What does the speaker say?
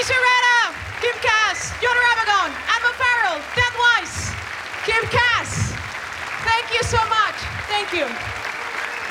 Tracy Reda, Kim Cass, Jonah Ramagon, Admiral Farrell, Dan Weiss, Kim Cass. Thank you so much. Thank you.